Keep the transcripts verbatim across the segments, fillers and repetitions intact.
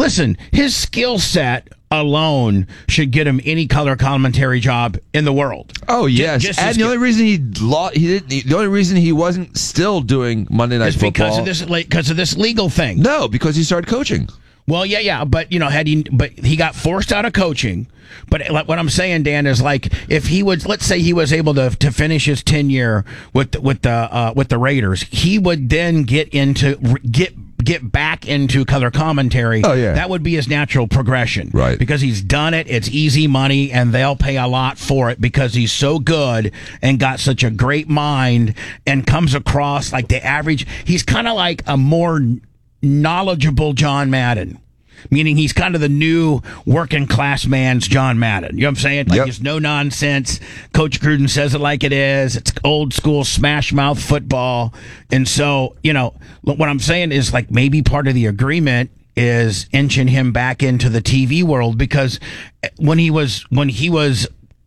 listen, his skill set alone should get him any color commentary job in the world. Oh yes, Just and the only reason he lost, he didn't. The only reason he wasn't still doing Monday Night is Football because of this, because of this legal thing. No, because he started coaching. Well, yeah, yeah, but you know, had he, but he got forced out of coaching. But like, what I'm saying, Dan, is like if he would, let's say he was able to to finish his tenure with the, with the uh, with the Raiders, he would then get into get. get back into color commentary. Oh, yeah. That would be his natural progression. Right. Because he's done it, it's easy money, and they'll pay a lot for it because he's so good and got such a great mind and comes across like the average. He's kind of like a more knowledgeable John Madden. Meaning he's kind of the new working class man's John Madden. You know what I'm saying? Like, yep. It's no nonsense. Coach Gruden says it like it is. It's old school smash mouth football. And so, you know, what I'm saying is like maybe part of the agreement is inching him back into the T V world, because when he was, when he was,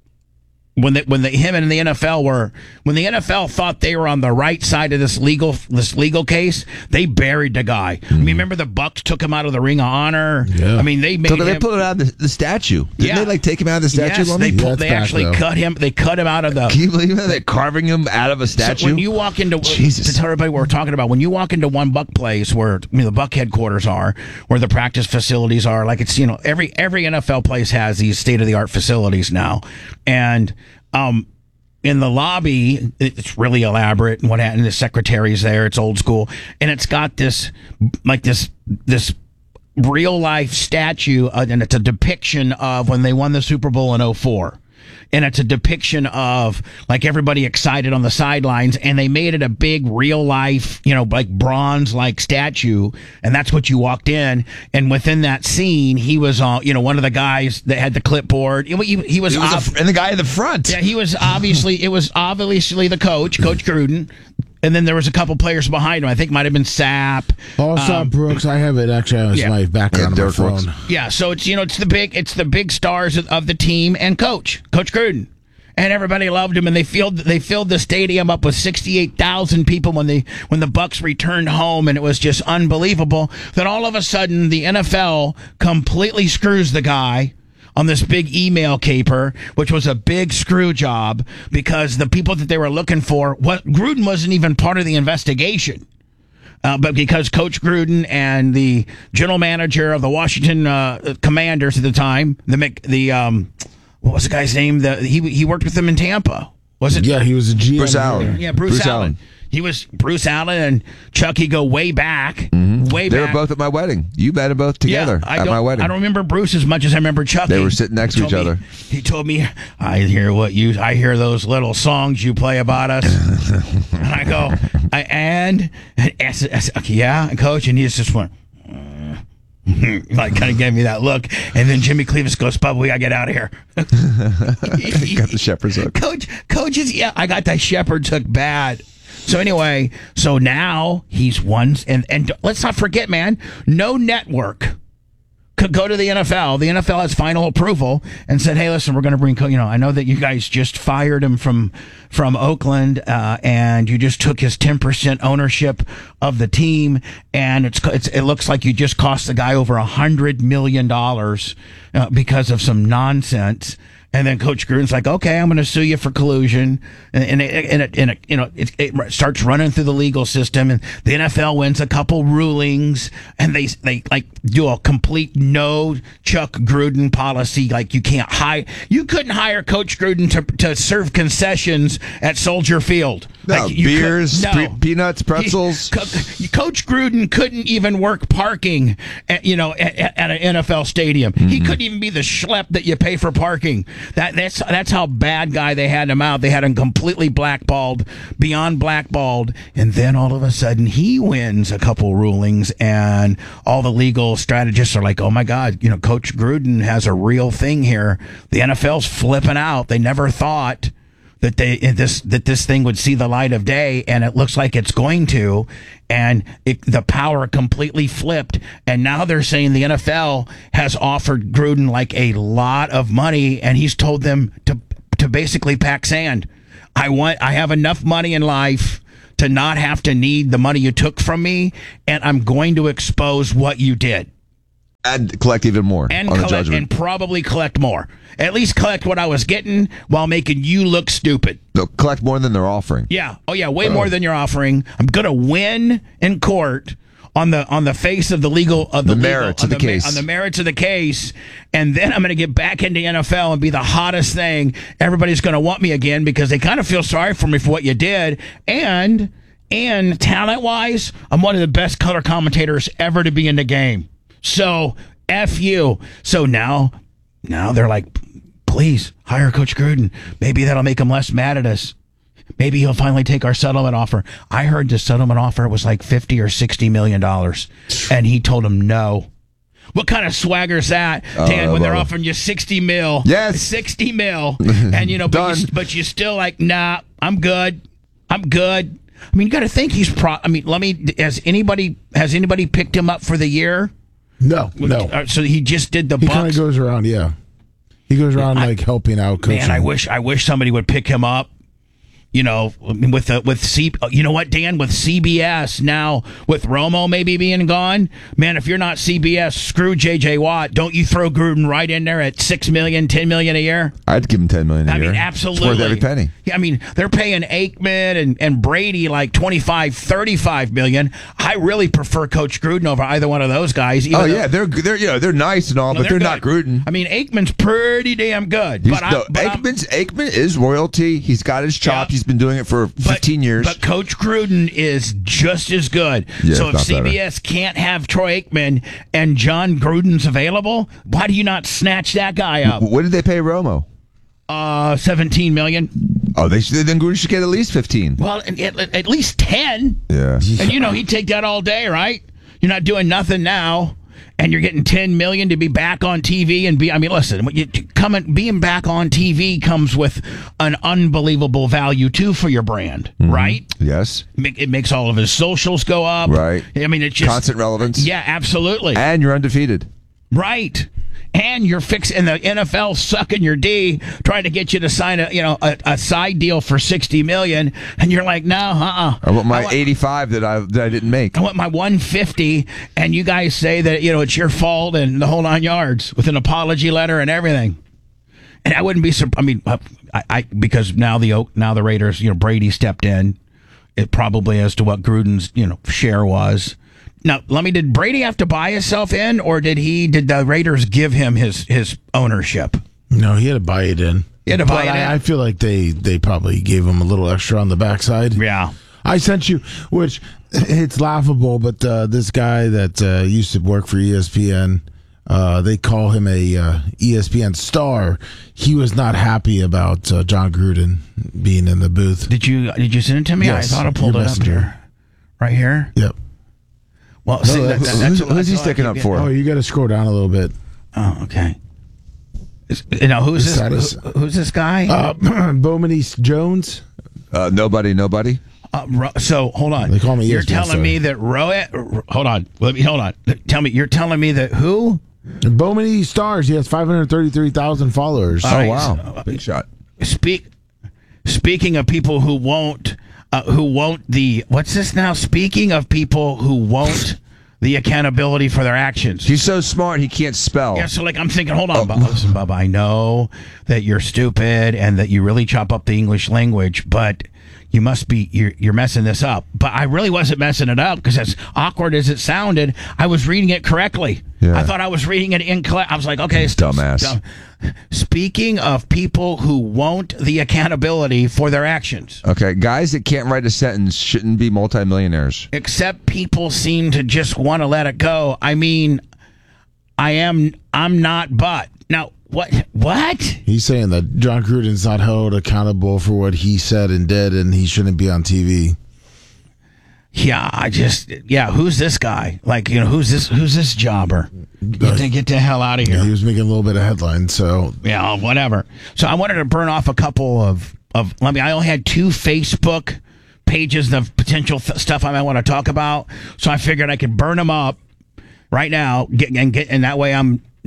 When the, when the, him and the N F L were, when the N F L thought they were on the right side of this legal this legal case, they buried the guy. Mm. I mean, remember the Bucks took him out of the Ring of Honor. Yeah. I mean, they made So they him, pulled it out of the, the statue. Didn't Yeah. they like take him out of the statue? Yes, Lummy? they pulled, Yeah, they back, actually though. cut him. They cut him out of the. Can you believe that they're carving him out of a statue? So when you walk into Jesus. to tell everybody what we're talking about, when you walk into one Buck place where I mean, the Buck headquarters are, where the practice facilities are, like it's you know every every N F L place has these state of the art facilities now, and um. In the lobby, it's really elaborate, and what happened? The secretary's there. It's old school, and it's got this, like this, this real life statue, uh, and it's a depiction of when they won the Super Bowl in oh four. And it's a depiction of like everybody excited on the sidelines, and they made it a big real life, you know, like bronze like statue, and that's what you walked in. And within that scene, he was, uh, you know, one of the guys that had the clipboard. He, he, he was, He was ob- a, and the guy in the front. yeah, he was obviously it was obviously the coach, Coach Gruden. And then there was a couple players behind him. I think it might have been Sapp. Oh, Sapp Um, Brooks. I have it actually as yeah. my background Yeah, on my Derek phone. Brooks. Yeah, so it's you know it's the big it's the big stars of, of the team and coach Coach Gruden, and everybody loved him, and they filled they filled the stadium up with sixty-eight thousand people when they when the Bucks returned home, and it was just unbelievable. Then all of a sudden the N F L completely screws the guy on this big email caper, which was a big screw job because the people that they were looking for, what Gruden wasn't even part of the investigation. Uh, but because Coach Gruden and the general manager of the Washington uh, Commanders at the time, the Mc- the um, what was the guy's name? The he he worked with them in Tampa. Was it? Yeah, he was a G M. Bruce Allen. Yeah, Bruce, Bruce Allen. Allen. He was Bruce Allen and Chucky go way back, Mm-hmm. way They back. were both at my wedding. You met them both together yeah, I at don't, my wedding. I don't remember Bruce as much as I remember Chucky. They were sitting next He to each told me- other. He told me, "I hear what you, I hear those little songs you play about us," and I go, I, "And, and I said, I said, okay, yeah, Coach," and he just went. "Uh," like kind of gave me that look, and then Jimmy Cleavis goes, "Bubba, we gotta get out of here." Got the shepherd's hook. Coach, coaches, yeah, I got that shepherd's hook bad. So anyway, so now he's one, and and let's not forget, man, no network could go to the N F L. The N F L has final approval and said, "Hey, listen, we're going to bring, you know, I know that you guys just fired him from from Oakland, uh, and you just took his ten percent ownership of the team, and it's, it's it looks like you just cost the guy over a hundred million dollars uh, because of some nonsense." And then Coach Gruden's like, "Okay, I'm going to sue you for collusion," and and it, and it, and it you know it, it starts running through the legal system, and the N F L wins a couple rulings, and they they like do a complete no Chuck Gruden policy, like you can't hire, you couldn't hire Coach Gruden to to serve concessions at Soldier Field. No, Like, you beers, could- pre- peanuts, pretzels. He- Co- Coach Gruden couldn't even work parking, at, you know, at, at an N F L stadium. Mm-hmm. He couldn't even be the schlep that you pay for parking. That that's that's how bad guy they had him out. They had him completely blackballed, beyond blackballed, and then all of a sudden he wins a couple rulings, and all the legal strategists are like, "Oh my God, you know, Coach Gruden has a real thing here." The N F L's flipping out. They never thought that they this that this thing would see the light of day, and it looks like it's going to, and it, the power completely flipped, and now they're saying the N F L has offered Gruden like a lot of money, and he's told them to to basically pack sand. I want I have enough money in life to not have to need the money you took from me, and I'm going to expose what you did. And collect even more and on the collect, judgment. and probably collect more. At least collect what I was getting while making you look stupid. They'll collect more than they're offering. Yeah. Oh yeah, way more than you're offering. I'm gonna win in court on the on the face of the legal of the, The legal, merits on of the ma- case. on the merits of the case, and then I'm gonna get back into N F L and be the hottest thing. Everybody's gonna want me again because they kind of feel sorry for me for what you did, and and talent wise, I'm one of the best color commentators ever to be in the game. So F you. So now, now they're like, please hire Coach Gruden. Maybe that'll make him less mad at us. Maybe he'll finally take our settlement offer. I heard the settlement offer was like fifty or sixty million dollars, and he told him no. What kind of swagger is that, Dan? Uh, when they're well, offering you sixty mil, Yes. sixty mil, and you know, but, Done. you, but you still like, nah, I'm good, I'm good. I mean, you got to think he's pro. I mean, let me. Has anybody has anybody picked him up for the year? No, no. Uh, So he just did the He kind of Bucks. goes around, yeah. He goes around I- like helping out coaching. Man, I wish I wish somebody would pick him up. You know, with the, with C, you know what, Dan, with C B S now, with Romo maybe being gone, man, if you're not C B S, screw J J Watt. Don't you throw Gruden right in there at six million, ten million a year? I'd give him ten million dollars a I year. mean, absolutely. It's worth every penny. Yeah, I mean, they're paying Aikman and, and Brady like twenty-five, thirty-five million. I really prefer Coach Gruden over either one of those guys. even Oh though- yeah, they're they're you know they're nice and all, No, but they're, not good. Gruden. I mean, Aikman's pretty damn good. He's, But, I, no, but I'm- Aikman's Aikman is royalty. He's got his chops. Yeah. He's been doing it for But- fifteen years. But Coach Gruden is just as good. Yeah, so if if not C B S can't have Troy Aikman and John Gruden's available, why do you not snatch that guy up? What did they pay Romo? Uh, seventeen million. Oh, they should, then Gruden should get at least fifteen. Well, at, at, at least ten. Yeah. And you know he'd take that all day, right? You're not doing nothing now, and you're getting ten million to be back on T V and be. I mean, listen, when you coming being back on T V comes with an unbelievable value too for your brand, right? Yes. Make- It makes all of his socials go up, Right. I mean, it's just Constant relevance. Yeah, absolutely, And you're undefeated. right. And you're fixing the N F L sucking your D, trying to get you to sign a you know a, a side deal for sixty million, and you're like, no, uh, uh I want my I want- eighty-five that I that I didn't make. I want my one fifty, and you guys say that you know it's your fault and the whole nine yards with an apology letter and everything. And I wouldn't be surprised. I mean, I, I because now the now the Raiders, you know, Brady stepped in. It probably as to what Gruden's you know share was. Now, let me. Did Brady have to buy himself in, or did he? Did the Raiders give him his his ownership? No, he had to buy it in. He had to buy But it in? I, I feel like they, they probably gave him a little extra on the backside. Yeah. I sent you, which it's laughable, but uh, this guy that uh, used to work for E S P N, uh, they call him a uh, E S P N star. He was not happy about uh, John Gruden being in the booth. Did you did you send it to me? Yes, I thought I pulled your it up messenger. here. Right here. Yep. Well, see, that, that, who's- that's, who's that's he all I sticking keep up getting. for? Oh, you got to scroll down a little bit. Oh, okay. Is, you know who's That this? is- Who, who's this guy? Uh, Bowman East Jones. Uh, nobody, nobody. Uh, Ro- so hold on. They call me You're E S P N, telling sorry. me that Ro- Hold on. Let me. Hold on. Tell me. You're telling me that who? Bowman East Stars. He has five hundred thirty-three thousand followers. All Oh right, wow, so- big shot. Speak. Speaking of people who won't, uh, who won't the what's this now? Speaking of people who won't the accountability for their actions. He's so smart he can't spell. Yeah, so like I'm thinking, hold on, Bob. Listen, Bob, I know that you're stupid and that you really chop up the English language, but you must be you're you're messing this up. But I really wasn't messing it up because as awkward as it sounded, I was reading it correctly. Yeah. I thought I was reading it incorrect. I was like, okay, it's Dumbass. dumb. Speaking of people who won't the accountability for their actions. Okay, guys that can't write a sentence shouldn't be multimillionaires. Except people seem to just want to let it go. I mean, I am I'm not but. Now, what what? He's saying that John Gruden's not held accountable for what he said and did, and he shouldn't be on T V. Yeah, I just yeah, who's this guy? Like, you know, who's this who's this jobber? Get the, get the hell out of Yeah, here. he was making a little bit of headlines, so Yeah, whatever. So I wanted to burn off a couple of of let me I only had two Facebook pages of potential th- stuff I might want to talk about. So I figured I could burn them up right now, get and get and that way I'm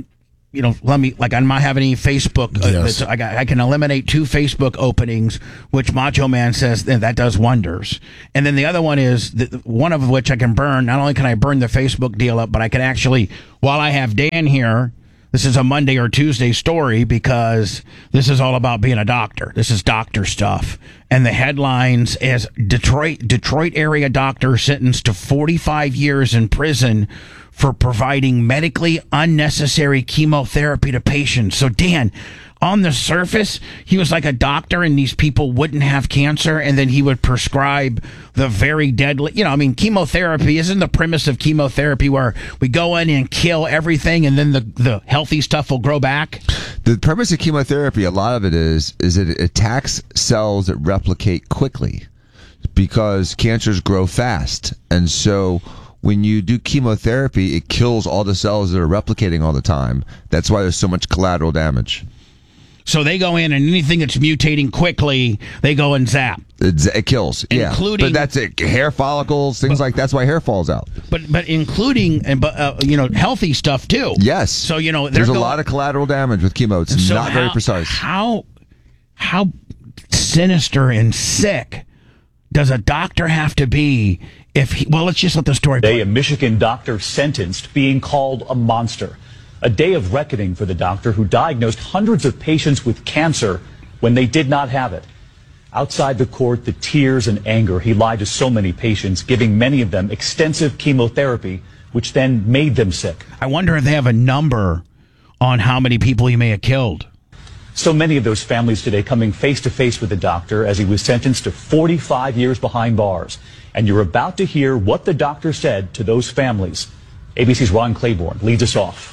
you know, let me, like, I might have any Facebook. Uh, Yes. I, got, I can eliminate two Facebook openings, which Macho Man says that, that does wonders. And then the other one is, the, one of which I can burn. Not only can I burn the Facebook deal up, but I can actually, while I have Dan here, this is a Monday or Tuesday story because this is all about being a doctor. This is doctor stuff. And the headlines is Detroit, Detroit area doctor sentenced to forty-five years in prison for providing medically unnecessary chemotherapy to patients. So, Dan, on the surface, he was like a doctor and these people wouldn't have cancer, and then he would prescribe the very deadly, you know, I mean, chemotherapy isn't the premise of chemotherapy where we go in and kill everything and then the, the healthy stuff will grow back? The premise of chemotherapy, a lot of it is, is that it attacks cells that replicate quickly because cancers grow fast. And so when you do chemotherapy, it kills all the cells that are replicating all the time. That's why there's so much collateral damage. So they go in and anything that's mutating quickly, they go and zap. It, it kills, Including- yeah. But that's it. Hair follicles, things like that's why hair falls out. But but including and but uh, you know, healthy stuff too. Yes. So you know, they're there's a going- lot of collateral damage with chemo. It's So not very how- precise. How how sinister and sick does a doctor have to be if he, well, let's just let the story play. Today, a Michigan doctor sentenced being called a monster. A day of reckoning for the doctor who diagnosed hundreds of patients with cancer when they did not have it. Outside the court, the tears and anger. He lied to so many patients, giving many of them extensive chemotherapy, which then made them sick. I wonder if they have a number on how many people he may have killed. So many of those families today coming face to face with the doctor as he was sentenced to forty-five years behind bars. And you're about to hear what the doctor said to those families. A B C's Ron Claiborne leads us off.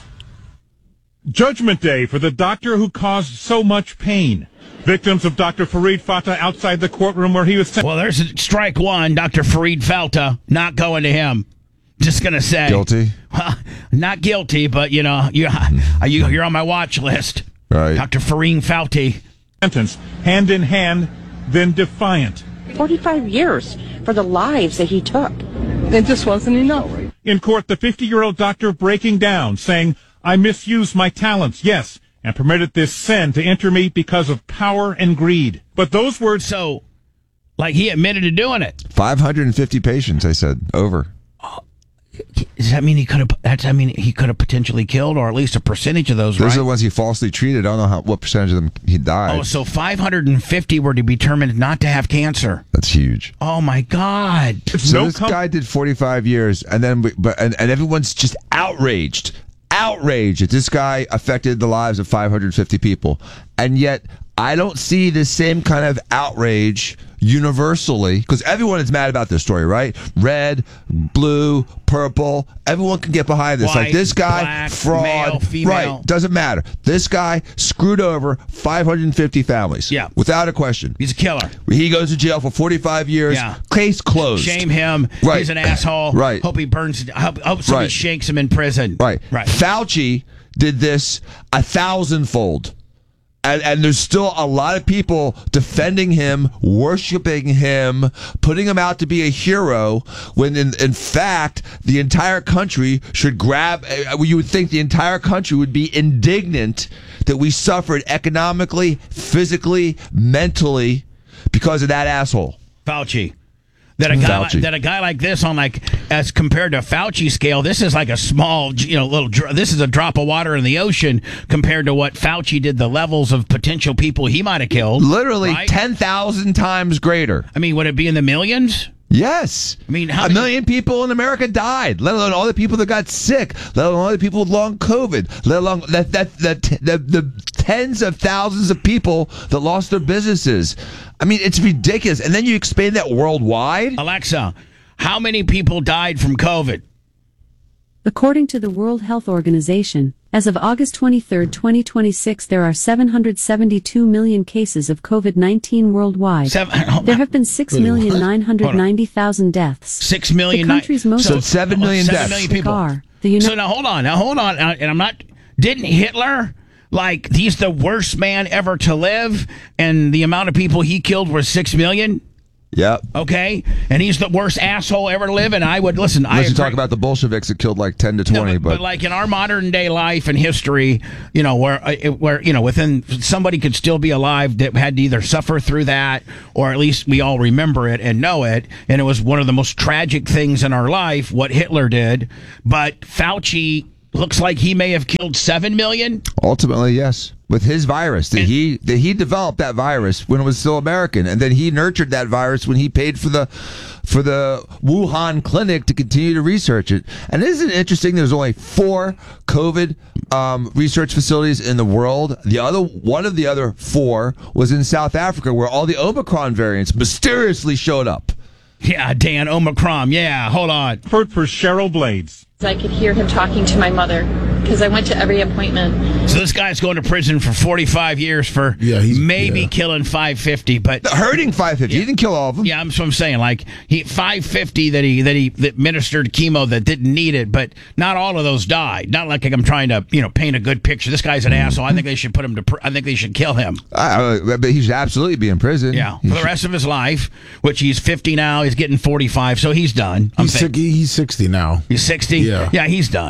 Judgment Day for the doctor who caused so much pain. Victims of Doctor Fareed Fatah outside the courtroom where he was sentenced. Well, there's strike one. Doctor Fareed Falta, not going to him. Just gonna say Guilty? Well, not guilty, but you know, you you you're on my watch list. Right. Doctor Fareed Falti. Sentence, hand in hand, then defiant. forty-five years for the lives that he took. It just wasn't enough. In court, the fifty-year-old doctor breaking down, saying, I misused my talents, yes, and permitted this sin to enter me because of power and greed. But those words... So, like, he admitted to doing it. five hundred fifty patients, I said, over. Does that mean he could have? That's I mean he could have potentially killed, or at least a percentage of those. Those right? are the ones he falsely treated. I don't know how, what percentage of them he died. Oh, so five hundred fifty were to be determined not to have cancer. That's huge. Oh my God! It's So no this com- guy did forty-five years, and then we, but and, and everyone's just outraged, outraged that this guy affected the lives of five hundred fifty people, and yet I don't see the same kind of outrage universally, because everyone is mad about this story, right? Red, blue, purple, everyone can get behind this. White, like this guy, black, fraud, male, female. right? Doesn't matter. This guy screwed over five hundred fifty families, Yeah. without a question. He's a killer. He goes to jail for forty-five years. Yeah. Case closed. Shame him. Right. He's an asshole. Right. Hope he burns. Hope, hope somebody Right. shanks him in prison. Right. Right. Fauci did this a thousandfold. And, and there's still a lot of people defending him, worshiping him, putting him out to be a hero, when in, in fact, the entire country should grab, uh, you would think the entire country would be indignant that we suffered economically, physically, mentally because of that asshole. Fauci. That a guy Fauci. like, that a guy like this on like as compared to Fauci scale, this is like a small, you know, little. dr- This is a drop of water in the ocean compared to what Fauci did. The levels of potential people he might have killed. Literally right? ten thousand times greater. I mean, would it be in the millions? Yes. I mean, how a many- million people in America died, let alone all the people that got sick, let alone all the people with long COVID, let alone that that that the, the tens of thousands of people that lost their businesses. I mean, it's ridiculous. And then you expand that worldwide. Alexa, how many people died from COVID? According to the World Health Organization, as of August twenty-third, twenty twenty-six, there are seven hundred seventy-two million cases of COVID nineteen worldwide. Seven, There have been six million nine hundred ninety thousand deaths. Six million. The country's most- So seven million seven deaths. million people. Car, the Uni- So now hold on. Now hold on. Uh, And I'm not. Didn't Hitler? Like, he's the worst man ever to live, and the amount of people he killed were six million? Yep. Okay, and he's the worst asshole ever living. I would listen. Unless I you agree. talk about the Bolsheviks that killed like ten to No, twenty, but, but like in our modern day life and history, you know, where uh, where you know, within somebody could still be alive that had to either suffer through that, or at least we all remember it and know it, and it was one of the most tragic things in our life what Hitler did. But Fauci looks like he may have killed seven million. ultimately, yes. With his virus, that And- he that he developed that virus when it was still American, and then he nurtured that virus when he paid for the for the Wuhan clinic to continue to research it. And isn't it interesting? There's only four COVID um, research facilities in the world. The other one of the other four was in South Africa, where all the Omicron variants mysteriously showed up. Yeah, Dan Omicron. Yeah, hold on. For for Cheryl Blades. I could hear him talking to my mother because I went to every appointment. So this guy's going to prison for forty-five years for Yeah, he's- maybe yeah. killing five fifty, but Hurting five fifty. He didn't kill all of them. yeah, that's what I'm saying. Like he five fifty that he that he that administered chemo that didn't need it, but not all of those died. Not like I'm trying to you know paint a good picture. This guy's an asshole. I think they should put him to. Pr- I think they should kill him. I, I, but he should absolutely be in prison. Yeah, He for the should- rest of his life. Which he's fifty now. He's getting forty-five, so he's done. I'm He's, saying- si- he's sixty now. He's sixty. Yeah. yeah, he's done.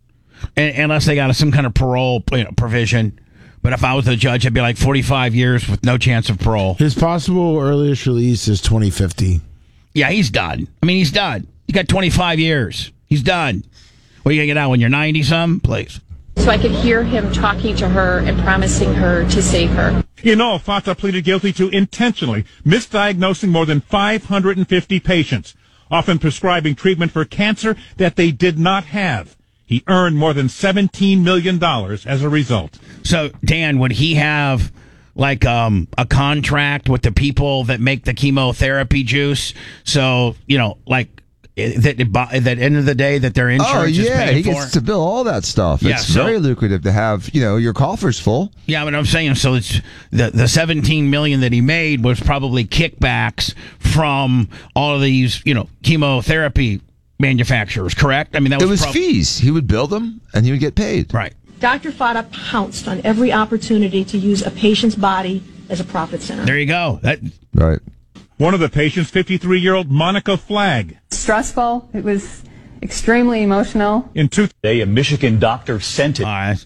And, unless they got some kind of parole you know, provision. But if I was the judge, I'd be like forty-five years with no chance of parole. His possible earliest release is twenty fifty. Yeah, he's done. I mean, he's done. He got twenty-five years. He's done. What are you going to get out when you're ninety some? Please. So I could hear him talking to her and promising her to save her. In all, Fata pleaded guilty to intentionally misdiagnosing more than five hundred fifty patients, often prescribing treatment for cancer that they did not have. He earned more than seventeen million dollars as a result. So, Dan, would he have like um, a contract with the people that make the chemotherapy juice? So, you know, like eh, that at the end of the day that their insurance Oh is yeah, paid he for? gets to bill all that stuff. Yeah, it's so- very lucrative to have, you know, your coffers full. Yeah, but I'm saying so. It's the the seventeen million that he made was probably kickbacks from all of these, you know, chemotherapy manufacturers. Correct? I mean, that It was, was prob- fees. He would bill them, and he would get paid. right. Doctor Fata pounced on every opportunity to use a patient's body as a profit center. There you go. That Right. One of the patients, fifty-three-year-old Monica Flagg. Stressful. It was extremely emotional. In two Today, a Michigan doctor sentenced. all right.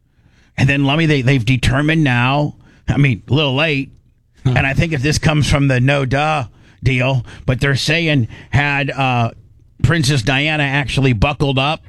And then let me. They they've determined now. I mean, a little late. And I think if this comes from the no duh deal, but they're saying had uh, Princess Diana actually buckled up,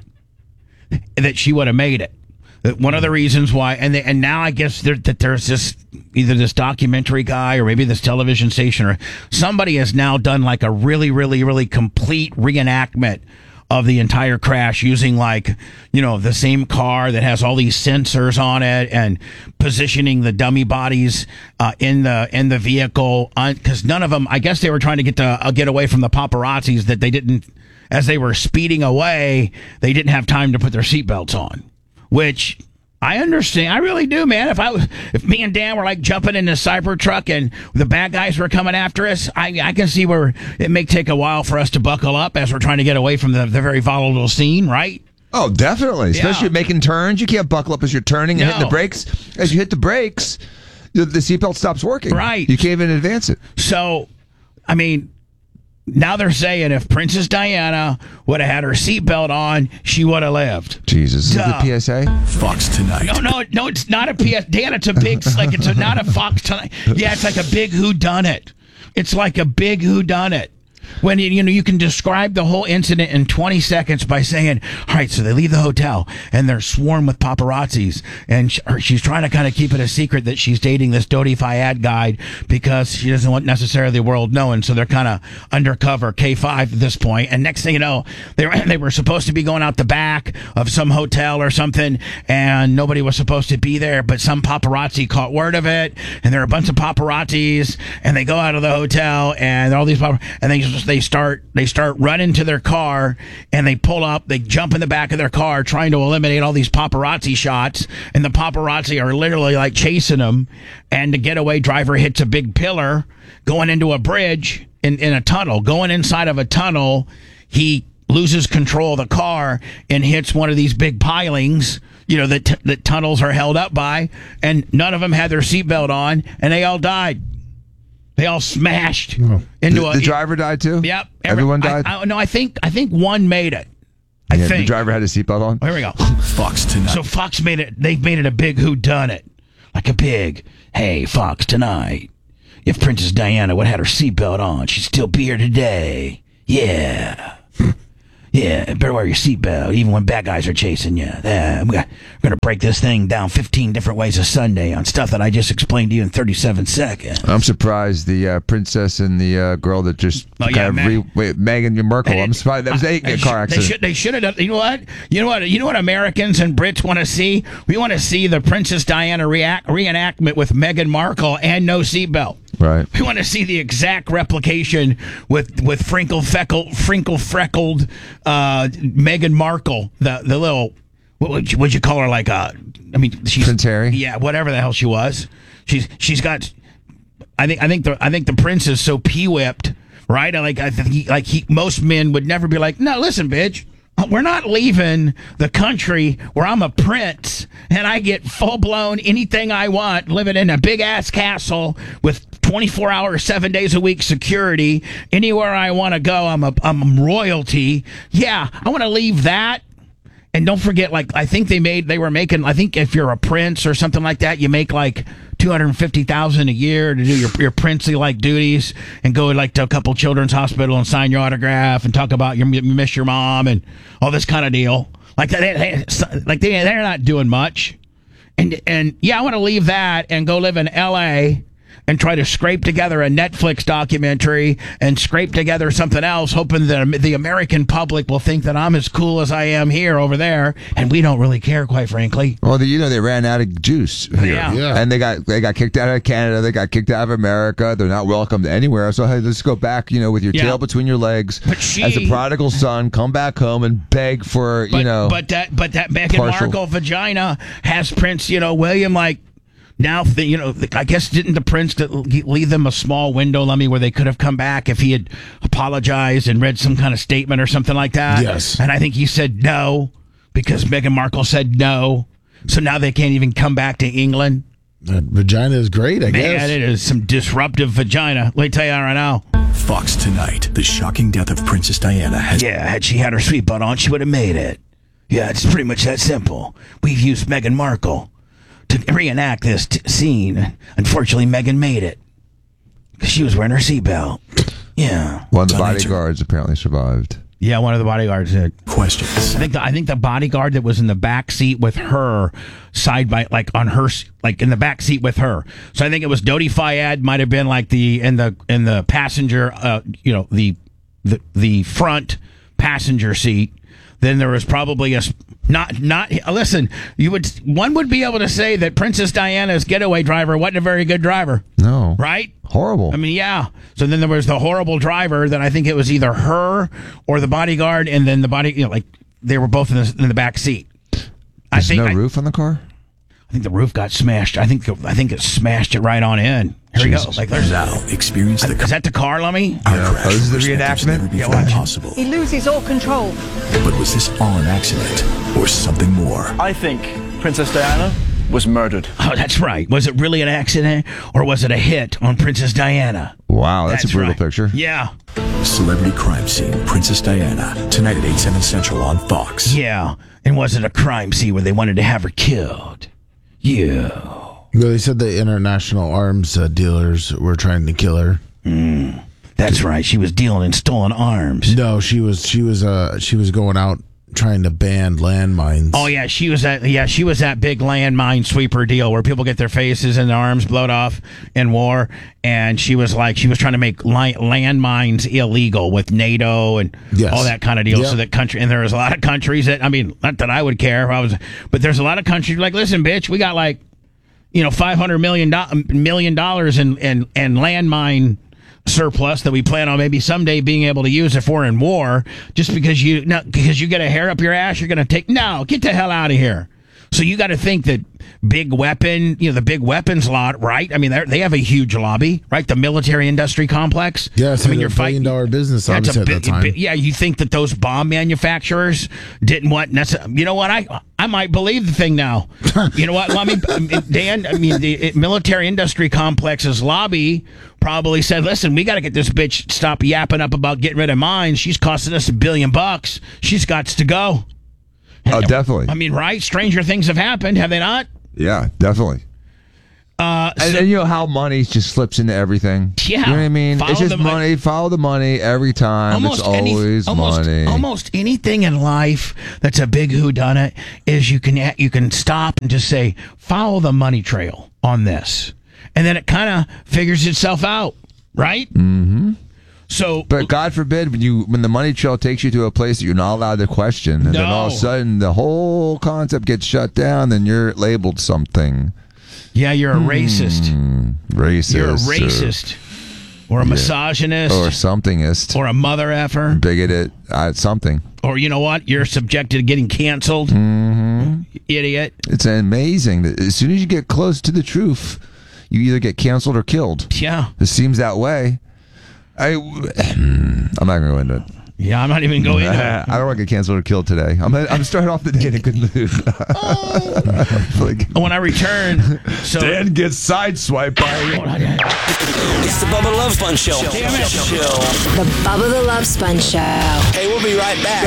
that she would have made it. That one of the reasons why, and they, and now I guess there, that there's this either this documentary guy or maybe this television station or somebody has now done like a really, really, really complete reenactment of the entire crash using like, you know, the same car that has all these sensors on it and positioning the dummy bodies uh, in the in the vehicle because none of them, I guess they were trying to get to uh, get away from the paparazzis that they didn't, as they were speeding away, they didn't have time to put their seatbelts on, which I understand. I really do, man. If I was, if me and Dan were like jumping in the Cybertruck and the bad guys were coming after us, I, I can see where it may take a while for us to buckle up as we're trying to get away from the, the very volatile scene, right? Oh, definitely. Especially Yeah. making turns. You can't buckle up as you're turning and hitting No. the brakes. As you hit the brakes, the, the seatbelt stops working. Right. You can't even advance it. So, I mean, now they're saying if Princess Diana would have had her seatbelt on, she would have lived. Jesus. Is Duh. it the P S A? Fox Tonight. No, no, no, it's not a P S. Dan, it's a big, like, it's a, not a Fox Tonight. Yeah, it's like a big whodunit. It's like a big whodunit. When, you know, you can describe the whole incident in twenty seconds by saying, all right, so they leave the hotel and they're swarmed with paparazzis. And sh- or she's trying to kind of keep it a secret that she's dating this Dodi Fayad guy because she doesn't want necessarily the world knowing. So they're kind of undercover K five at this point. And next thing you know, they were, they were supposed to be going out the back of some hotel or something and nobody was supposed to be there. But some paparazzi caught word of it. And there are a bunch of paparazzis and they go out of the hotel and all these papar- and they just they start they start running to their car and they pull up, they jump in the back of their car trying to eliminate all these paparazzi shots, and the paparazzi are literally like chasing them, and the getaway driver hits a big pillar going into a bridge in, in a tunnel, going inside of a tunnel. He loses control of the car and hits one of these big pilings, you know, that, t- that tunnels are held up by, and none of them had their seatbelt on, and they all died. They all smashed Oh. into The, a. the driver died too? Yep. Everyone died? I, I, no, I think I think one made it. I Yeah, think the driver had his seatbelt on? Here we go. Fox Tonight. So Fox made it. They've made it a big whodunit, like a big. Hey, Fox Tonight. If Princess Diana would have had her seatbelt on, she'd still be here today. Yeah. Yeah, better wear your seatbelt, even when bad guys are chasing you. Yeah, we got, we're going to break this thing down fifteen different ways a Sunday on stuff that I just explained to you in thirty-seven seconds. I'm surprised the uh, princess and the uh, girl that just Oh, kind yeah, of Meg- re- wait, Meghan Markle. And I'm it- surprised that was I- a, they a car should- accident. They should. They should have done. You know what? You know what? You know what? Americans and Brits want to see. We want to see the Princess Diana react, reenactment with Meghan Markle and no seatbelt. Right. We want to see the exact replication with with frinkle feckle frinkle freckled uh, Meghan Markle, the the little what would you, would you call her, like a I mean she's Prince Harry? Yeah, whatever the hell she was. She's she's got I think I think the I think the prince is so pee whipped, right? Like I think he, like he most men would never be like, no, listen, bitch. We're not leaving the country where I'm a prince and I get full blown anything I want, living in a big ass castle with twenty-four hours, seven days a week security. Anywhere I want to go, I'm a I'm royalty. Yeah, I want to leave that. And don't forget, like I think they made they were making. I think if you're a prince or something like that, you make like two hundred fifty thousand a year to do your your princely like duties and go like to a couple children's hospital and sign your autograph and talk about your you miss your mom and all this kind of deal. Like they, they like they they're not doing much. And and yeah, I want to leave that and go live in L A and try to scrape together a Netflix documentary and scrape together something else, hoping that the American public will think that I'm as cool as I am here over there, and we don't really care, quite frankly. Well, the, you know, they ran out of juice here. Yeah. Yeah. And they got they got kicked out of Canada. They got kicked out of America. They're not welcomed anywhere. So, hey, let's go back, you know, with your Yeah. tail between your legs. But she- as a prodigal son, come back home and beg for, But, you know. but that but that Meghan partial- Markle vagina has Prince, you know, William, like, now, the, you know, I guess didn't the prince leave them a small window, Lummy, where they could have come back if he had apologized and read some kind of statement or something like that? Yes. And I think he said no because Meghan Markle said no. So now they can't even come back to England. That vagina is great, I Man, guess. it is some disruptive vagina. Let me tell you right now. Fox Tonight. The shocking death of Princess Diana has. Yeah, had she had her sweet butt on, she would have made it. Yeah, it's pretty much that simple. We've used Meghan Markle to reenact this t- scene. Unfortunately, Meghan made it because she was wearing her seatbelt. Yeah. One of the Unanswered. bodyguards apparently survived. Yeah, one of the bodyguards did. Questions. I think the, I think the bodyguard that was in the back seat with her, side by like on her s- like in the back seat with her. So I think it was Dodi Fayed might have been like the in the in the passenger, uh, you know, the the the front passenger seat. Then there was probably a s- not not listen. You would one would be able to say that Princess Diana's getaway driver wasn't a very good driver, No. right? Horrible. I mean, yeah. So then there was the horrible driver that I think it was either her or the bodyguard, and then the body, you know, like they were both in the, in the back seat. I There's think no I, roof on the car? I think the roof got smashed. I think I think it smashed it right on in. Here we go. Jesus. Like there's Now experience the. is that the car, Lummy? Our Yeah. crash Oh, this is the perspectives never reenactment? Yeah, before watch. possible. He loses all control. But was this all an accident or something more? I think Princess Diana was murdered. Oh, that's right. Was it really an accident or was it a hit on Princess Diana? Wow, that's, a brutal right. picture. Yeah, Celebrity crime scene. Princess Diana tonight at eight seven Central on Fox. yeah. And was it a crime scene where they wanted to have her killed? Yeah. Well, they said the international arms uh, dealers were trying to kill her. Mm, that's right. She was dealing in stolen arms. No, she was she was uh she was going out trying to ban landmines. Oh yeah, she was that. Yeah, she was that big landmine sweeper deal where people get their faces and their arms blowed off in war, and she was like, she was trying to make li- landmines illegal with NATO and Yes. all that kind of deal. Yep. So that country, and there was a lot of countries that, I mean, not that I would care if I was, but there's a lot of countries like, listen, bitch, we got like, you know, five hundred million do- million dollars in in in landmine surplus that we plan on maybe someday being able to use if we're in war. Just because you no, because you get a hair up your ass, you're going to take no, get the hell out of here. So you got to think that big weapon, you know, the big weapons lot, right? I mean, they they have a huge lobby, right? The military industry complex. Yes, I mean, a you're billion fighting dollar business. That's Obviously, a at that bi- time. bi- yeah, you think that those bomb manufacturers didn't want? Necess- you know what? I I might believe the thing now. You know what? Let me, Dan. I mean, the military industry complex's lobby probably said, "Listen, we got to get this bitch to stop yapping up about getting rid of mines. She's costing us a billion bucks. She's got to go." Oh, definitely. I mean, right? Stranger things have happened, have they not? Yeah, definitely. Uh, and, so- and you know how money just slips into everything. Yeah. You know what I mean? Follow it's just the mon- money. Follow the money every time. Almost it's any- always almost, money. Almost anything in life that's a big whodunit is you can you can stop and just say, follow the money trail on this, and then it kind of figures itself out, right? Mm-hmm. So, but God forbid when you when the money trail takes you to a place that you're not allowed to question, and then all of a No. sudden the whole concept gets shut down, then you're labeled something. Yeah, you're a racist. Hmm, racist. You're a or- racist, or, a Yeah. misogynist, or somethingist, or a mother effer, bigoted, uh, something. or you know what? You're subjected to getting canceled. Mm-hmm. Idiot. It's amazing that as soon as you get close to the truth, you either get canceled or killed. Yeah. It seems that way. I, I'm not going to go into it. Yeah, I'm not even going into it. I don't want to get canceled or killed today. I'm I'm starting off the day in a good mood. like, When I return, so Dan gets sideswiped by. It's the Bubba Love Sponge Show. The Bubba the Love Sponge Show. Hey, we'll be right back.